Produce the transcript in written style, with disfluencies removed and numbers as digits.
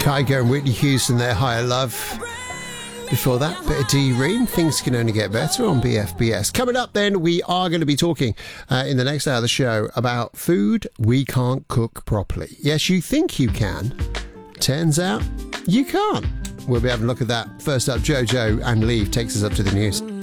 Kygo and Whitney Houston, their Higher Love. Before that, bit of D-Ream. Things can only get better on BFBS. Coming up then, we are going to be talking in the next hour of the show about food we can't cook properly. Yes, you think you can. Turns out you can't. We'll be having a look at that. First up, Jojo and Leave takes us up to the news.